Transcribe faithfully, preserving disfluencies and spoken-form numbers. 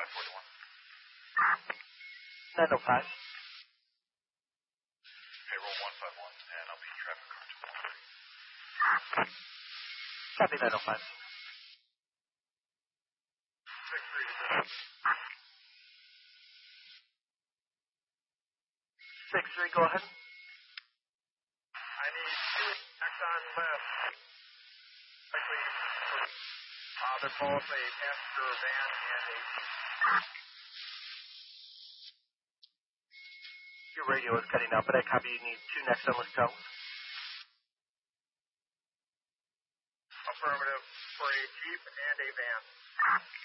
nine forty-one. nine oh five. Payroll one five one, and I'll be traffic car two one three. Copy nine oh five. six three to six. six three, go ahead. I need two Exxon left. Likely for other both a passenger van and a... Your radio is cutting out, but I copy you need two next on list towers.